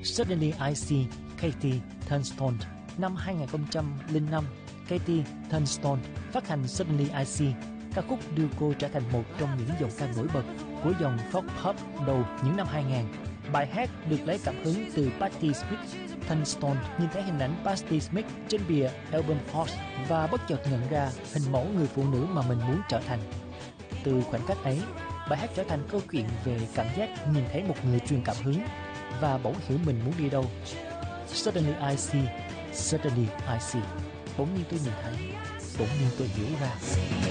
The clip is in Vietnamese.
Suddenly I See, Katie Tunstall. Năm 2005, Katie Tunstall phát hành Suddenly I See, ca khúc đưa cô trở thành một trong những giọng ca nổi bật của dòng folk pop đầu những năm 2000. Bài hát được lấy cảm hứng từ Patti Smith. Tunstall nhìn thấy hình ảnh Patti Smith trên bìa album Horse và bất chợt nhận ra hình mẫu người phụ nữ mà mình muốn trở thành. Từ khoảnh khắc ấy, bài hát trở thành câu chuyện về cảm giác nhìn thấy một người truyền cảm hứng và bỗng hiểu mình muốn đi đâu. Suddenly I See, suddenly I see. Bỗng nhiên tôi nhìn thấy, bỗng nhiên tôi hiểu ra.